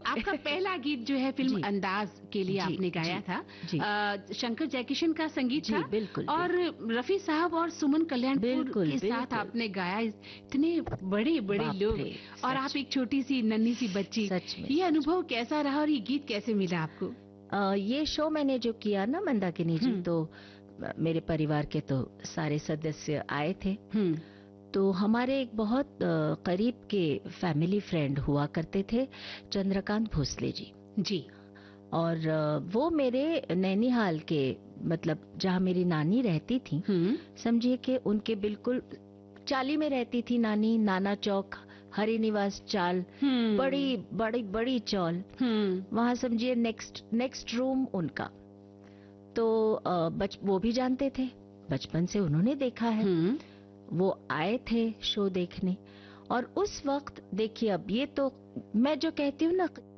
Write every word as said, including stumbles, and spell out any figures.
आपका पहला गीत जो है फिल्म जी। अंदाज के लिए जी, आपने गाया जी, था, जी। अ, शंकर जयकिशन का संगीत जी, था, बिल्कुल, और रफी साहब और सुमन कल्याणपुर बिल्कुल, के साथ बिल्कुल। आपने गाया। इतने बड़े बड़े बाप लोग रे, और सच आप एक छोटी सी नन्ही सी बच्ची, सच में, ये सच अनुभव कैसा रहा और ये गीत कैसे मिला आपको? अ, ये शो मैंने जो किया ना मंदाकिनी जी, हम्म। तो अ, मेरे परिवार के तो सारे सदस्य आए थे। हम्म। तो हमारे एक बहुत अ, करीब के फैमिली फ्रेंड हुआ करते थे, चंद्रकांत भोसले जी। जी। और अ, वो मेरे नैनीहाल के, मतलब जहाँ मेरी नानी रहती थी, हम्म। समझिए कि उनके बिल्कुल चाली में रहती थी नानी। नाना चौक, हरि निवास चाल, हम्म। बड़ी बड़ी बड़ी चौल, हम्म। वहाँ समझिए नेक्स्ट नेक्स्ट रूम उनका। तो अ, बच वो भी जानते थे, बचपन से उन्होंने देखा है। हम्म। वो आए थे शो देखने, और उस वक्त देखिए, अब ये तो मैं जो कहती हूँ ना,